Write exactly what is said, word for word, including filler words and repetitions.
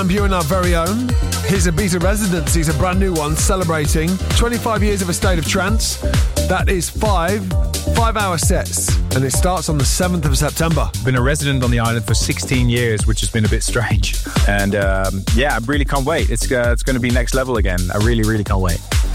Buin, our very own. His Ibiza residency is a brand new one, celebrating twenty-five years of A State of Trance. That is five five-hour sets, and it starts on the seventh of September. Been a resident on the island for sixteen years, which has been a bit strange. And um, yeah, I really can't wait. It's uh, it's going to be next level again. I really, really can't wait.